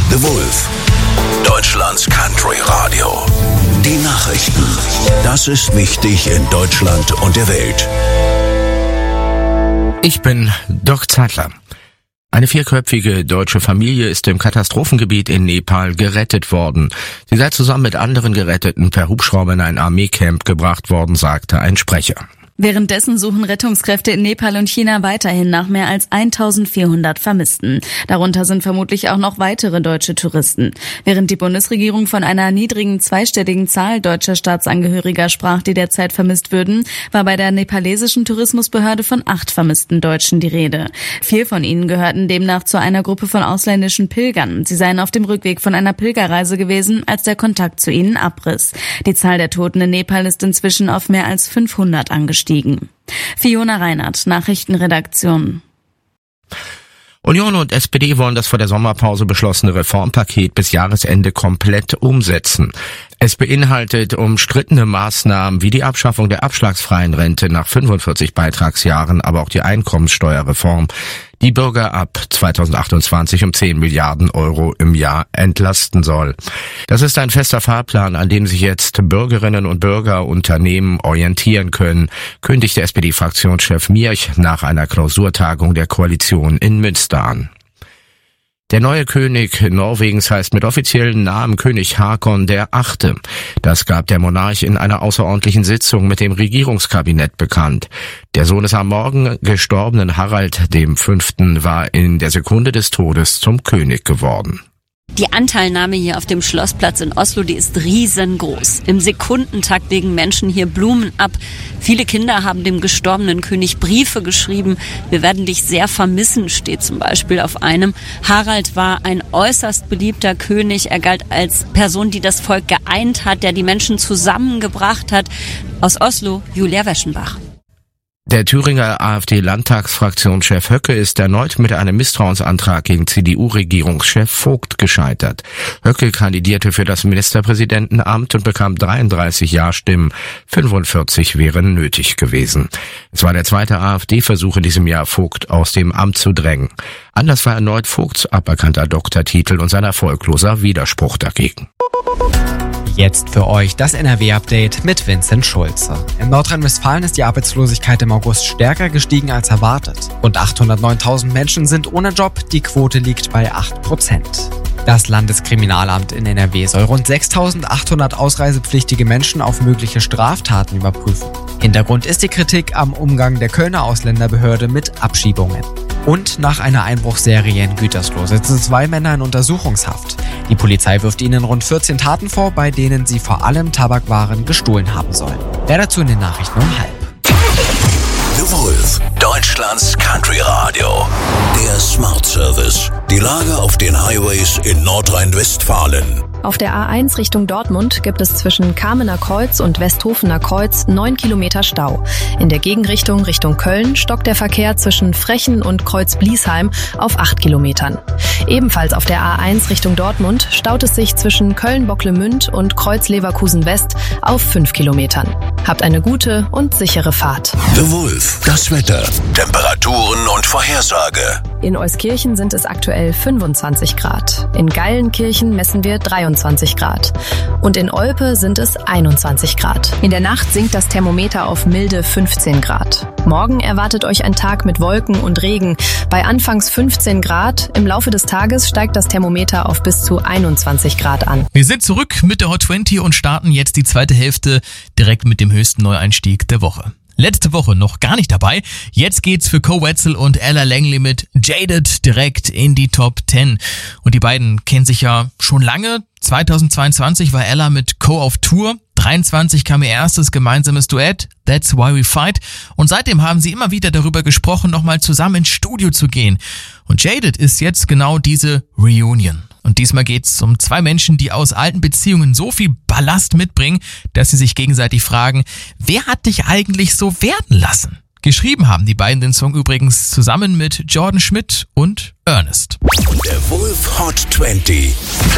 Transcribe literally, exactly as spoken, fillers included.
The Wolf, Deutschlands Country Radio. Die Nachrichten. Das ist wichtig in Deutschland und der Welt. Ich bin Dirk Zeitler. Eine vierköpfige deutsche Familie ist im Katastrophengebiet in Nepal gerettet worden. Sie sei zusammen mit anderen Geretteten per Hubschrauber in ein Armeecamp gebracht worden, sagte ein Sprecher. Währenddessen suchen Rettungskräfte in Nepal und China weiterhin nach mehr als eintausendvierhundert Vermissten. Darunter sind vermutlich auch noch weitere deutsche Touristen. Während die Bundesregierung von einer niedrigen zweistelligen Zahl deutscher Staatsangehöriger sprach, die derzeit vermisst würden, war bei der nepalesischen Tourismusbehörde von acht vermissten Deutschen die Rede. Vier von ihnen gehörten demnach zu einer Gruppe von ausländischen Pilgern. Sie seien auf dem Rückweg von einer Pilgerreise gewesen, als der Kontakt zu ihnen abriss. Die Zahl der Toten in Nepal ist inzwischen auf mehr als fünfhundert angestiegen. Fiona Reinhardt, Nachrichtenredaktion. Union und S P D wollen das vor der Sommerpause beschlossene Reformpaket bis Jahresende komplett umsetzen. Es beinhaltet umstrittene Maßnahmen wie die Abschaffung der abschlagsfreien Rente nach fünfundvierzig Beitragsjahren, aber auch die Einkommenssteuerreform, die Bürger ab zweitausendachtundzwanzig um zehn Milliarden Euro im Jahr entlasten soll. Das ist ein fester Fahrplan, an dem sich jetzt Bürgerinnen und Bürger, Unternehmen orientieren können, kündigte S P D-Fraktionschef Mierch nach einer Klausurtagung der Koalition in Münster an. Der neue König Norwegens heißt mit offiziellen Namen König Haakon der Achte. Das gab der Monarch in einer außerordentlichen Sitzung mit dem Regierungskabinett bekannt. Der Sohn des am Morgen gestorbenen Harald dem Fünften war in der Sekunde des Todes zum König geworden. Die Anteilnahme hier auf dem Schlossplatz in Oslo, die ist riesengroß. Im Sekundentakt legen Menschen hier Blumen ab. Viele Kinder haben dem gestorbenen König Briefe geschrieben. Wir werden dich sehr vermissen, steht zum Beispiel auf einem. Harald war ein äußerst beliebter König. Er galt als Person, die das Volk geeint hat, der die Menschen zusammengebracht hat. Aus Oslo, Julia Weschenbach. Der Thüringer AfD-Landtagsfraktionschef Höcke ist erneut mit einem Misstrauensantrag gegen C D U-Regierungschef Vogt gescheitert. Höcke kandidierte für das Ministerpräsidentenamt und bekam dreiunddreißig Ja-Stimmen, fünfundvierzig wären nötig gewesen. Es war der zweite AfD-Versuch in diesem Jahr, Vogt aus dem Amt zu drängen. Anders war erneut Vogts aberkannter Doktortitel und sein erfolgloser Widerspruch dagegen. Jetzt für euch das N R W-Update mit Vincent Schulze. In Nordrhein-Westfalen ist die Arbeitslosigkeit im August stärker gestiegen als erwartet. Rund achthundertneuntausend Menschen sind ohne Job, die Quote liegt bei acht Prozent. Das Landeskriminalamt in N R W soll rund sechstausendachthundert ausreisepflichtige Menschen auf mögliche Straftaten überprüfen. Hintergrund ist die Kritik am Umgang der Kölner Ausländerbehörde mit Abschiebungen. Und nach einer Einbruchsserie in Gütersloh sitzen zwei Männer in Untersuchungshaft. Die Polizei wirft ihnen rund vierzehn Taten vor, bei denen sie vor allem Tabakwaren gestohlen haben sollen. Mehr dazu in den Nachrichten um halb. The Wolf, Deutschlands Country Radio. Der Smart Service. Die Lage auf den Highways in Nordrhein-Westfalen. Auf der A eins Richtung Dortmund gibt es zwischen Kamener Kreuz und Westhofener Kreuz neun Kilometer Stau. In der Gegenrichtung Richtung Köln stockt der Verkehr zwischen Frechen und Kreuz-Bliesheim auf acht Kilometern. Ebenfalls auf der A eins Richtung Dortmund staut es sich zwischen Köln-Bocklemünd und Kreuz-Leverkusen-West auf fünf Kilometern. Habt eine gute und sichere Fahrt. The Wolf, das Wetter, Temperaturen und Vorhersage. In Euskirchen sind es aktuell fünfundzwanzig Grad. In Geilenkirchen messen wir dreiundzwanzig Grad. Und in Olpe sind es einundzwanzig Grad. In der Nacht sinkt das Thermometer auf milde fünfzehn Grad. Morgen erwartet euch ein Tag mit Wolken und Regen. Bei anfangs fünfzehn Grad. Im Laufe des Tages steigt das Thermometer auf bis zu einundzwanzig Grad an. Wir sind zurück mit der Hot zwanzig und starten jetzt die zweite Hälfte direkt mit dem höchsten Neueinstieg der Woche. Letzte Woche noch gar nicht dabei. Jetzt geht's für Co Wetzel und Ella Langley mit Jaded direkt in die Top zehn. Und die beiden kennen sich ja schon lange. zweitausendzweiundzwanzig war Ella mit Co auf Tour. dreiundzwanzig kam ihr erstes gemeinsames Duett, That's Why We Fight. Und seitdem haben sie immer wieder darüber gesprochen, nochmal zusammen ins Studio zu gehen. Und Jaded ist jetzt genau diese Reunion. Und diesmal geht's um zwei Menschen, die aus alten Beziehungen so viel Ballast mitbringen, dass sie sich gegenseitig fragen, wer hat dich eigentlich so werden lassen? Geschrieben haben die beiden den Song übrigens zusammen mit Jordan Schmidt und Ernest. Der Wolf Hot zwanzig